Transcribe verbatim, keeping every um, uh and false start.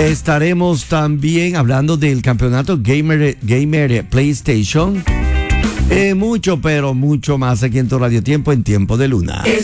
Estaremos también hablando del campeonato Gamer, Gamer PlayStation. Eh, mucho, pero mucho más aquí en tu Radio Tiempo, en Tiempo de Luna.